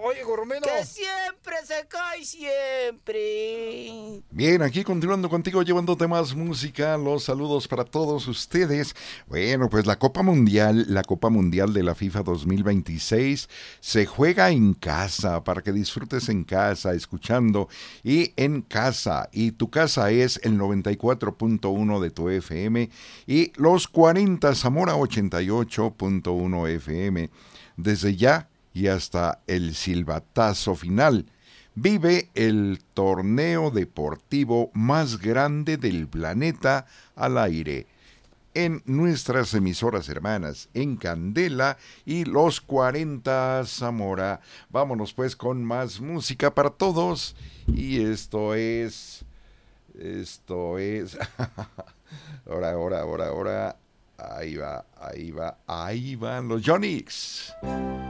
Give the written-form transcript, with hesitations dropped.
Oye, Gorromeno. Que siempre se cae, siempre. Bien, aquí continuando contigo, llevándote más música, los saludos para todos ustedes. Bueno, pues la Copa Mundial de la FIFA 2026 se juega en casa, para que disfrutes en casa, escuchando y en casa. Y tu casa es el 94.1 de tu FM y los 40 Zamora 88.1 FM. Desde ya y hasta el silbatazo final. Vive el torneo deportivo más grande del planeta al aire en nuestras emisoras hermanas, en Candela y los 40 Zamora. Vámonos pues con más música para todos. Y esto es... ahora. Ahí van los Yonix.